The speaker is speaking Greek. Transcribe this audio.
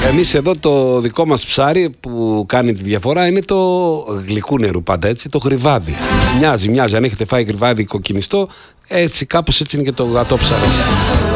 Εμείς εδώ το δικό μας ψάρι που κάνει τη διαφορά είναι το γλυκού νερού πάντα, έτσι, το γρυβάδι. Μοιάζει, αν έχετε φάει γρυβάδι κοκκινιστό, έτσι κάπως έτσι είναι και το γατόψαρο.